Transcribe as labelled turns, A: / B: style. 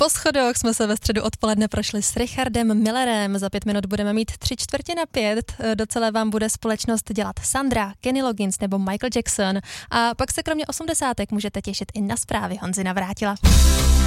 A: Po schodoch jsme se ve středu odpoledne prošli s Richardem Millerem. Za 5 minut budeme mít 3/4 do celé vám bude společnost dělat Sandra, Kenny Loggins nebo Michael Jackson. A pak se kromě 80 můžete těšit i na zprávy Honzy Navrátila.